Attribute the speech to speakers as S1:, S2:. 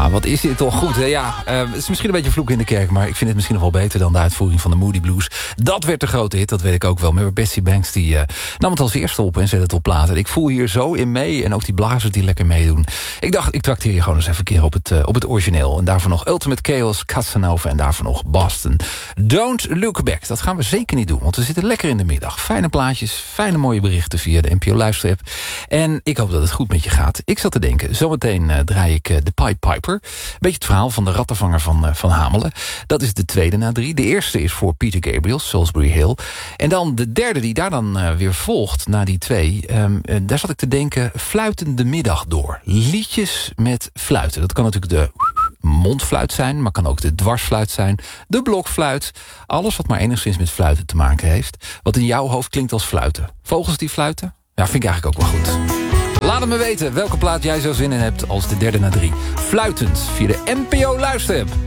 S1: Ja, wat is dit toch goed, hè? Ja, het is misschien een beetje vloek in de kerk... maar ik vind het misschien nog wel beter dan de uitvoering van de Moody Blues. Dat werd de grote hit, dat weet ik ook wel. Maar Bessie Banks die nam het als eerste op en zette het op plaat. En ik voel hier zo in mee en ook die blazers die lekker meedoen. Ik dacht, ik trakteer je gewoon eens even een keer op het origineel. En daarvoor nog Ultimate Chaos, Casanova en daarvoor nog Boston. Don't Look Back, dat gaan we zeker niet doen. Want we zitten lekker in de middag. Fijne plaatjes, fijne mooie berichten via de NPO-luisterapp. En ik hoop dat het goed met je gaat. Ik zat te denken, zometeen draai ik de Pied Piper. Een beetje het verhaal van de rattenvanger van Hamelen. Dat is de tweede na 3. De eerste is voor Peter Gabriel, Salisbury Hill. En dan de derde die daar dan weer volgt na die 2. Daar zat ik te denken, Fluitende Middag door. Liedjes met fluiten. Dat kan natuurlijk de mondfluit zijn, maar kan ook de dwarsfluit zijn. De blokfluit. Alles wat maar enigszins met fluiten te maken heeft. Wat in jouw hoofd klinkt als fluiten. Vogels die fluiten? Ja, vind ik eigenlijk ook wel goed. Laat het me weten welke plaat jij zo zin in hebt als de derde na 3. Fluitend via de NPO Luisterapp.